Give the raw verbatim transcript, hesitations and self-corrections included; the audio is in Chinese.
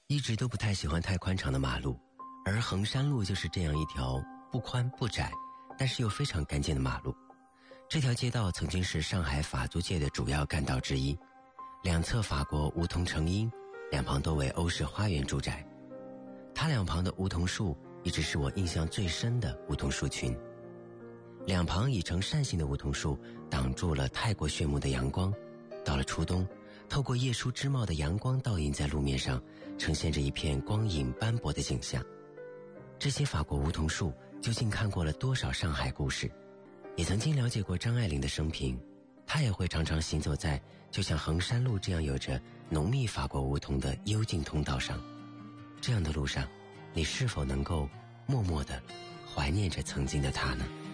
一直都不太喜欢太宽敞的马路，而衡山路就是这样一条不宽不窄，但是又非常干净的马路。这条街道曾经是上海法租界的主要干道之一，两侧法国梧桐成荫，两旁都为欧式花园住宅。它两旁的梧桐树一直是我印象最深的梧桐树群，两旁以呈扇形的梧桐树挡住了太过炫目的阳光。到了初冬，透过叶舒枝茂的阳光倒映在路面上，呈现着一片光影斑驳的景象。这些法国梧桐树究竟看过了多少上海故事？也曾经了解过张爱玲的生平，她也会常常行走在就像衡山路这样有着浓密法国梧桐的幽静通道上。这样的路上，你是否能够默默地怀念着曾经的她呢？